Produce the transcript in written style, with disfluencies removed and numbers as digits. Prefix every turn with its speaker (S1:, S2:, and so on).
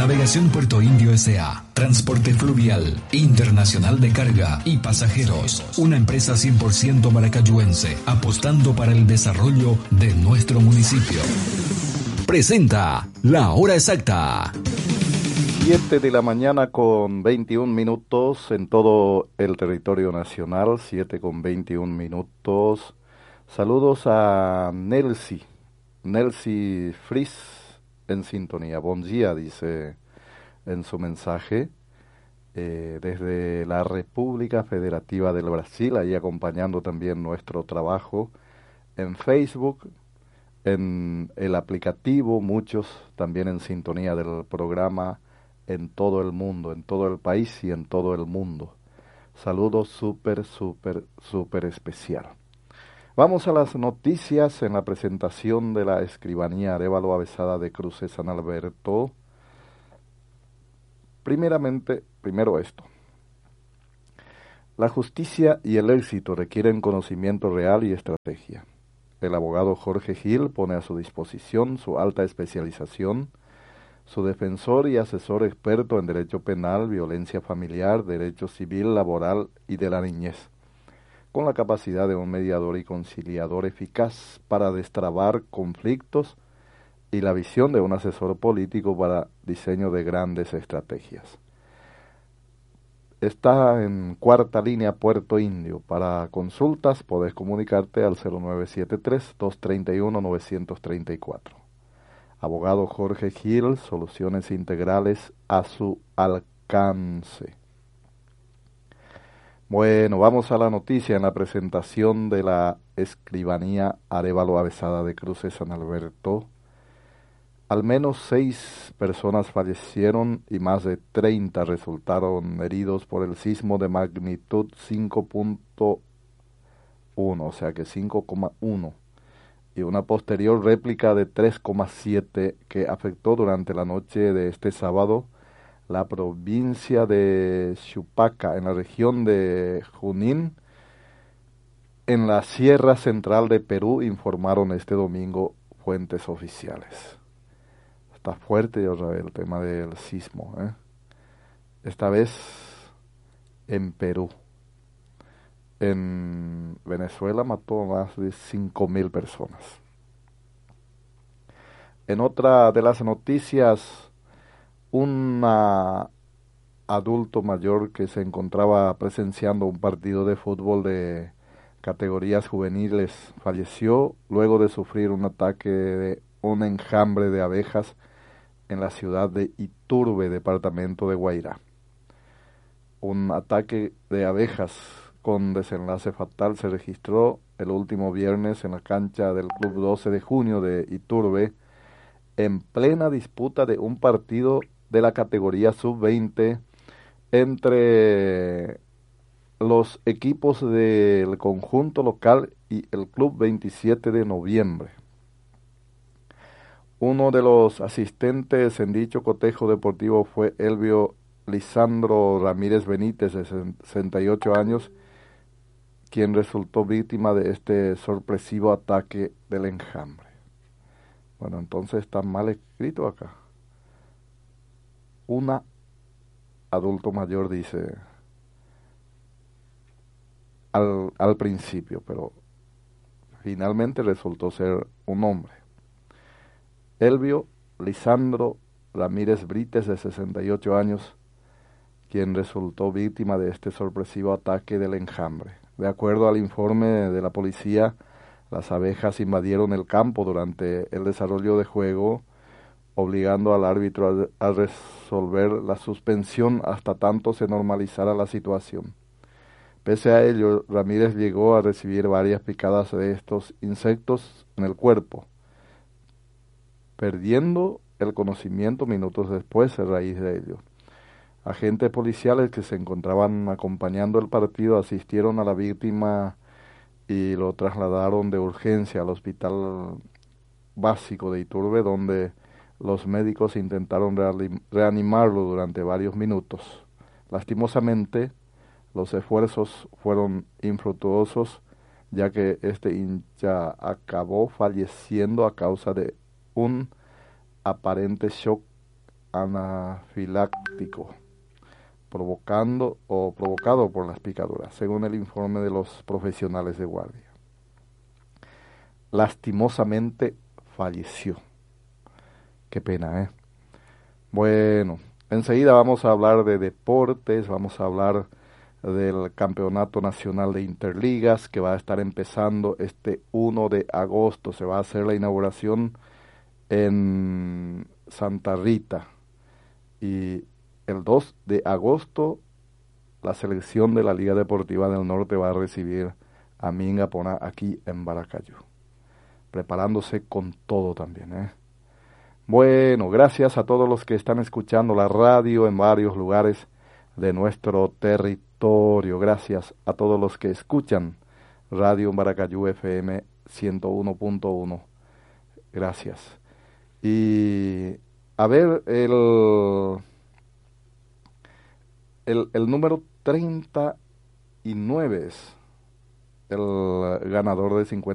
S1: Navegación Puerto Indio S.A. Transporte fluvial, internacional de carga y pasajeros. Una empresa 100% maracayuense, apostando para el desarrollo de nuestro municipio. Presenta La Hora Exacta.
S2: 7 de la mañana con 21 minutos en todo el territorio nacional, 7 con 21 minutos. Saludos a Nelsi Fris en sintonía. Buen día, dice en su mensaje, desde la República Federativa del Brasil, ahí acompañando también nuestro trabajo en Facebook, en el aplicativo, muchos también en sintonía del programa en todo el mundo, en todo el país y en todo el mundo. Saludos súper especial. Vamos a las noticias en la presentación de la Escribanía Arévalo Avezada de Cruces San Alberto. Primero esto. La justicia y el éxito requieren conocimiento real y estrategia. El abogado Jorge Gil pone a su disposición su alta especialización, su defensor y asesor experto en derecho penal, violencia familiar, derecho civil, laboral y de la niñez, con la capacidad de un mediador y conciliador eficaz para destrabar conflictos y la visión de un asesor político para diseño de grandes estrategias. Está en Cuarta Línea Puerto Indio. Para consultas podés comunicarte al 0973-231-934. Abogado Jorge Gil, soluciones integrales a su alcance. Bueno, vamos a la noticia en la presentación de la Escribanía Arévalo Avezada de Cruces San Alberto. Al menos 6 personas fallecieron y más de 30 resultaron heridos por el sismo de magnitud 5.1, o sea que 5,1. Y una posterior réplica de 3,7 que afectó durante la noche de este sábado la provincia de Chupaca, en la región de Junín, en la Sierra Central de Perú, informaron este domingo fuentes oficiales. Está fuerte otra vez el tema del sismo, esta vez en Perú. En Venezuela mató a más de 5.000 personas. En otra de las noticias, un adulto mayor que se encontraba presenciando un partido de fútbol de categorías juveniles falleció luego de sufrir un ataque de un enjambre de abejas en la ciudad de Iturbe, departamento de Guairá. Un ataque de abejas con desenlace fatal se registró el último viernes en la cancha del Club 12 de Junio de Iturbe, en plena disputa de un partido de la categoría sub-20 entre los equipos del conjunto local y el Club 27 de Noviembre. Uno de los asistentes en dicho cotejo deportivo fue Elvio Lisandro Ramírez Benítez, de 68 años, quien resultó víctima de este sorpresivo ataque del enjambre. Bueno, entonces está mal escrito acá. Una adulto mayor, dice al principio, pero finalmente resultó ser un hombre. Elvio Lisandro Ramírez Brites, de 68 años, quien resultó víctima de este sorpresivo ataque del enjambre. De acuerdo al informe de la policía, las abejas invadieron el campo durante el desarrollo de juego, obligando al árbitro a resolver la suspensión hasta tanto se normalizara la situación. Pese a ello, Ramírez llegó a recibir varias picadas de estos insectos en el cuerpo, perdiendo el conocimiento minutos después a raíz de ello. Agentes policiales que se encontraban acompañando el partido asistieron a la víctima y lo trasladaron de urgencia al hospital básico de Iturbe, donde los médicos intentaron reanimarlo durante varios minutos. Lastimosamente, los esfuerzos fueron infructuosos, ya que este hincha acabó falleciendo a causa de un aparente shock anafiláctico provocado por las picaduras, según el informe de los profesionales de guardia. Lastimosamente falleció. Qué pena, ¿eh? Bueno, enseguida vamos a hablar de deportes, vamos a hablar del Campeonato Nacional de Interligas que va a estar empezando este 1 de agosto. Se va a hacer la inauguración en Santa Rita y el 2 de agosto la selección de la Liga Deportiva del Norte va a recibir a Mingaponá aquí en Baracayú, preparándose con todo también, ¿eh? Bueno, gracias a todos los que están escuchando la radio en varios lugares de nuestro territorio. Gracias a todos los que escuchan Radio Baracayú FM 101.1. Gracias. Y a ver, el número 39 es el ganador de 50.